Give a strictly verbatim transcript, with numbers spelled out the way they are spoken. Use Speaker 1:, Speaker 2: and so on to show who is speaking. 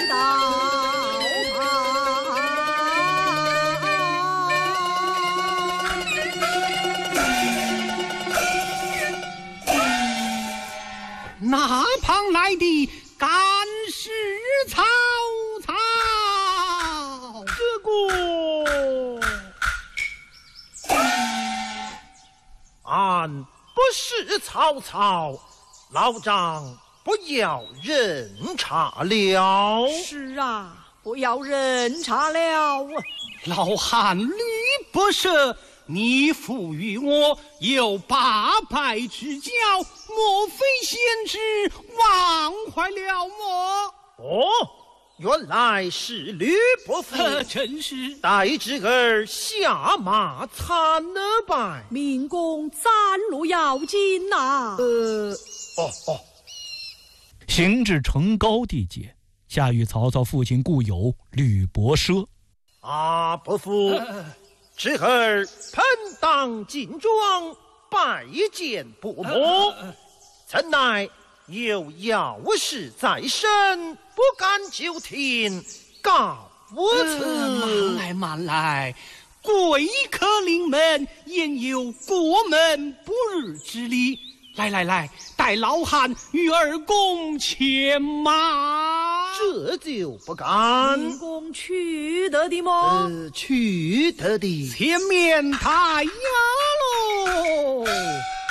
Speaker 1: 到
Speaker 2: 哪旁来的干事曹操？
Speaker 3: 这个俺不是曹操，老丈不要认差了。
Speaker 1: 是啊，不要认差了。
Speaker 2: 老汉吕不赦，你父与我有八拜之交，莫非贤侄忘怀了我？
Speaker 3: 哦，原来是吕伯父，
Speaker 2: 呃，真是
Speaker 3: 待侄儿下马参拜。
Speaker 1: 明公暂路要紧呐、
Speaker 3: 呃，哦哦。
Speaker 4: 行至城高地界，下遇曹操父亲故友吕伯奢。
Speaker 3: 啊，伯父，侄儿朋当进庄，拜见伯母。怎奈有要事在身，不敢久听，告辞。
Speaker 2: 呃慢来慢来，贵客临门，焉有过门不入之理？来来来，带老汉与二公牵马。
Speaker 3: 这就不敢。
Speaker 1: 明公去得的么？
Speaker 3: 呃，去得的。
Speaker 2: 前面抬呀喽！